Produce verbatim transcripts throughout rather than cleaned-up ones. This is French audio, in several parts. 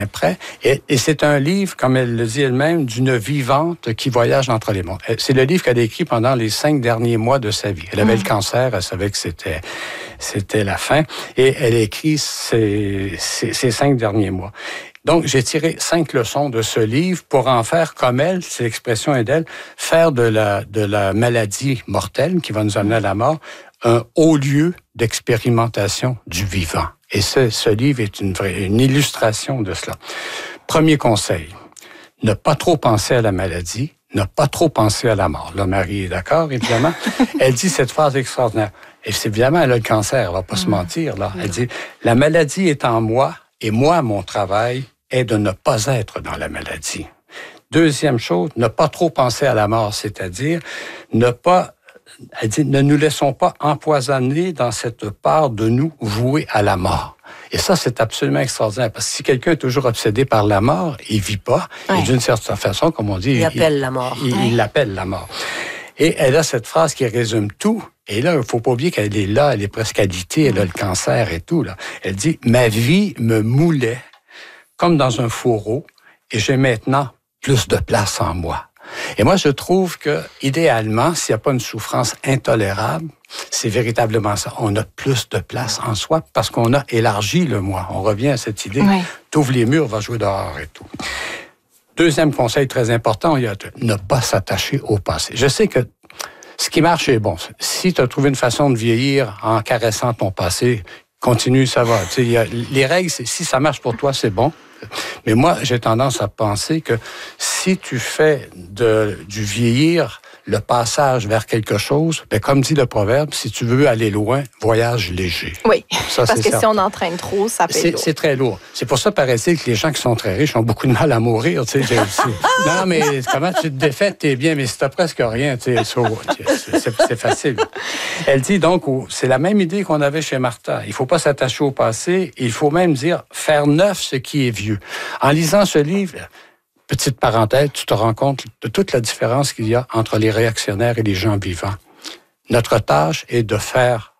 près. Et, et c'est un livre, comme elle le dit elle-même, d'une vivante qui voyage entre les mondes. C'est le livre qu'elle a écrit pendant les cinq derniers mois de sa vie. Elle avait mmh. le cancer, elle savait que c'était, c'était la fin, et elle a écrit ces, ces, ces cinq derniers mois. Donc, j'ai tiré cinq leçons de ce livre pour en faire comme elle, c'est l'expression est d'elle, faire de la, de la maladie mortelle qui va nous amener à la mort un haut lieu d'expérimentation du vivant. Et ce, ce livre est une, vraie, une illustration de cela. Premier conseil, ne pas trop penser à la maladie, ne pas trop penser à la mort. Là, Marie est d'accord, évidemment. Elle dit cette phrase extraordinaire. Et c'est évidemment, elle a le cancer, elle va pas mmh. se mentir, là. Elle dit, la maladie est en moi, et moi, mon travail est de ne pas être dans la maladie. Deuxième chose, ne pas trop penser à la mort, c'est-à-dire ne pas... Elle dit, ne nous laissons pas empoisonner dans cette part de nous vouée à la mort. Et ça, c'est absolument extraordinaire, parce que si quelqu'un est toujours obsédé par la mort, il vit pas, ouais. et d'une certaine façon, comme on dit... Il appelle la mort. Il, ouais. il appelle la mort. Et elle a cette phrase qui résume tout. Et là, il ne faut pas oublier qu'elle est là, elle est presque alitée, elle a le cancer et tout. Là. Elle dit, ma vie me moulait comme dans un fourreau, et j'ai maintenant plus de place en moi. Et moi, je trouve que, idéalement, s'il n'y a pas une souffrance intolérable, c'est véritablement ça. On a plus de place en soi parce qu'on a élargi le moi. On revient à cette idée. Oui. T'ouvres les murs, va jouer dehors et tout. Deuxième conseil très important, il y a de ne pas s'attacher au passé. Je sais que ce qui marche est bon. Si tu as trouvé une façon de vieillir en caressant ton passé, continue, ça va. Tu sais, il y a, les règles, c'est, si ça marche pour toi, c'est bon. Mais moi, j'ai tendance à penser que si tu fais de, du vieillir le passage vers quelque chose, bien, comme dit le proverbe, si tu veux aller loin, voyage léger. Oui, ça, parce que certain. Si on entraîne trop, ça peut c'est, être lourd. C'est très lourd. C'est pour ça, paraît-il, que les gens qui sont très riches ont beaucoup de mal à mourir. Tu sais, non, mais comment tu te défaites, t'es bien, mais si t'as presque rien, tu sais, c'est, c'est, c'est facile. Elle dit donc, c'est la même idée qu'on avait chez Martha. Il ne faut pas s'attacher au passé, il faut même dire faire neuf ce qui est vieux. En lisant ce livre, petite parenthèse, tu te rends compte de toute la différence qu'il y a entre les réactionnaires et les gens vivants. Notre tâche est de faire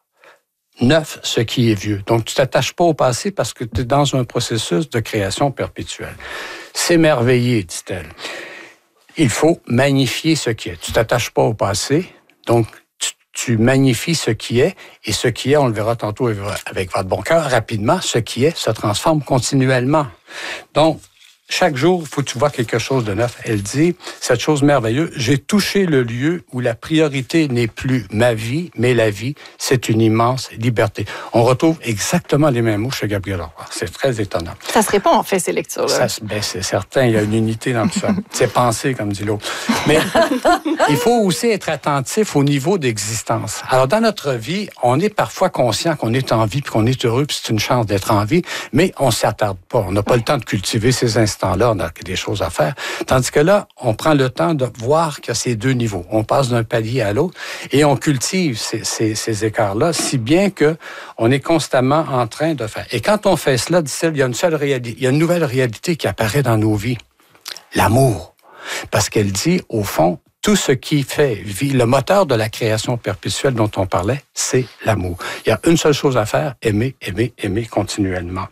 neuf ce qui est vieux. Donc, tu ne t'attaches pas au passé parce que tu es dans un processus de création perpétuelle. S'émerveiller, dit-elle. Il faut magnifier ce qui est. Tu ne t'attaches pas au passé, donc tu, tu magnifies ce qui est, et ce qui est, on le verra tantôt avec votre bon cœur, rapidement, ce qui est se transforme continuellement. Donc, chaque jour, il faut que tu vois quelque chose de neuf. Elle dit, cette chose merveilleuse, j'ai touché le lieu où la priorité n'est plus ma vie, mais la vie, c'est une immense liberté. On retrouve exactement les mêmes mots chez Gabriel Roy. C'est très étonnant. Ça se répond, en fait, ces lectures-là. Ça, ben, c'est certain, il y a une unité dans tout ça. C'est pensé, comme dit l'autre. Mais il faut aussi être attentif au niveau d'existence. Alors, dans notre vie, on est parfois conscient qu'on est en vie, puis qu'on est heureux, puis c'est une chance d'être en vie, mais on ne s'y attarde pas. On n'a pas le temps de cultiver ces instants. Temps-là, on a des choses à faire. Tandis que là, on prend le temps de voir qu'il y a ces deux niveaux. On passe d'un palier à l'autre et on cultive ces, ces, ces écarts-là, si bien que on est constamment en train de faire. Et quand on fait cela, dit-elle, il y a une seule réalité, il y a une nouvelle réalité qui apparaît dans nos vies. L'amour. Parce qu'elle dit, au fond, tout ce qui fait vie, le moteur de la création perpétuelle dont on parlait, c'est l'amour. Il y a une seule chose à faire, aimer, aimer, aimer continuellement.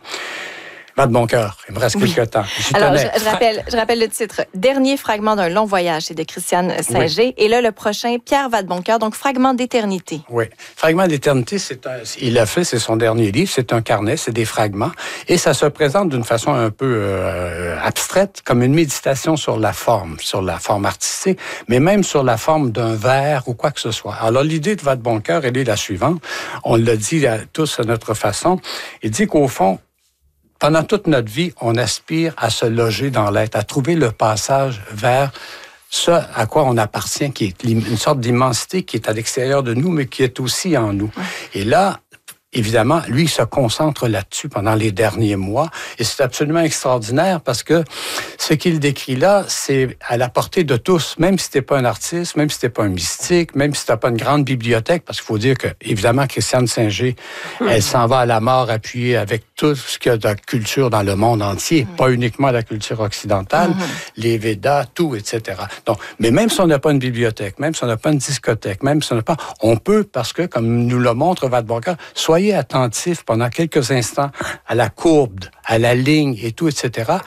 Va de bon cœur. Il me reste oui. quelques temps. J'y Alors, tenais. je, je, rappelle, je rappelle le titre. Dernier fragment d'un long voyage, c'est de Christiane Singer. Oui. Et là, le prochain, Pierre Vadeboncoeur, donc Fragment d'éternité. Oui. Fragment d'éternité, c'est un, il l'a fait, c'est son dernier livre. C'est un carnet, c'est des fragments. Et ça se présente d'une façon un peu euh, abstraite, comme une méditation sur la forme, sur la forme artistique, mais même sur la forme d'un verre ou quoi que ce soit. Alors, l'idée de Vadeboncoeur, elle est la suivante. On l'a dit à tous à notre façon. Il dit qu'au fond, pendant toute notre vie, on aspire à se loger dans l'être, à trouver le passage vers ce à quoi on appartient, qui est une sorte d'immensité qui est à l'extérieur de nous, mais qui est aussi en nous. Et là, évidemment, lui, il se concentre là-dessus pendant les derniers mois. Et c'est absolument extraordinaire parce que ce qu'il décrit là, c'est à la portée de tous. Même si t'es pas un artiste, même si t'es pas un mystique, même si t'as pas une grande bibliothèque, parce qu'il faut dire que, évidemment, Christiane Singer, mmh. elle s'en va à la mort appuyée avec tout ce qu'il y a de culture dans le monde entier, mmh. pas uniquement la culture occidentale, mmh. les Védas, tout, et cetera. Donc, mais même si on n'a pas une bibliothèque, même si on n'a pas une discothèque, même si on n'a pas... On peut, parce que, comme nous le montre Vadeboncoeur, soyez attentifs pendant quelques instants à la courbe, à la ligne et tout, et cetera.